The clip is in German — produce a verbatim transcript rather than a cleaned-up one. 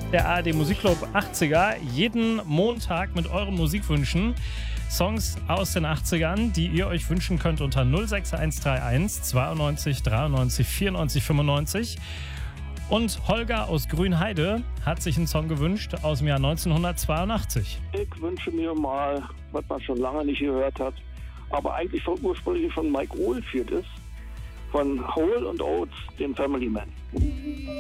der A R D Musikclub achtziger. Jeden Montag mit euren Musikwünschen. Songs aus den achtzigern, die ihr euch wünschen könnt unter null sechs eins drei eins zweiundneunzig dreiundneunzig vierundneunzig fünfundneunzig. Und Holger aus Grünheide hat sich einen Song gewünscht aus dem Jahr neunzehnhundertzweiundachtzig. Ich wünsche mir mal, was man schon lange nicht gehört hat, aber eigentlich von, ursprünglich von Mike Oldfield ist, von Hole and Oates, dem Family Man.